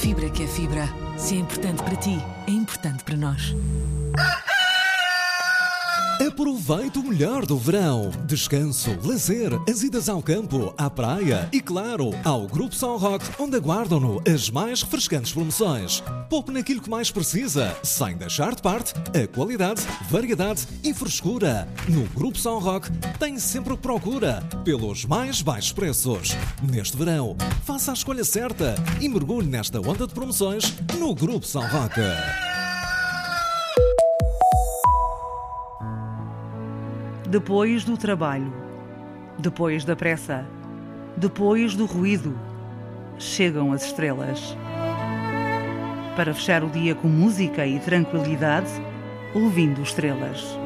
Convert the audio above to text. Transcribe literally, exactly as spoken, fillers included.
Fibra que é fibra. Se é importante para ti, é importante para nós. Aproveite o melhor do verão. Descanso, lazer, as idas ao campo, à praia e, claro, ao Grupo São Roque, onde aguardam-no as mais refrescantes promoções. Poupe naquilo que mais precisa, sem deixar de parte a qualidade, variedade e frescura. No Grupo São Roque tem sempre o que procura, pelos mais baixos preços. Neste verão, faça a escolha certa e mergulhe nesta onda de promoções no Grupo São Roque. Depois do trabalho, depois da pressa, depois do ruído, chegam as estrelas. Para fechar o dia com música e tranquilidade, ouvindo estrelas.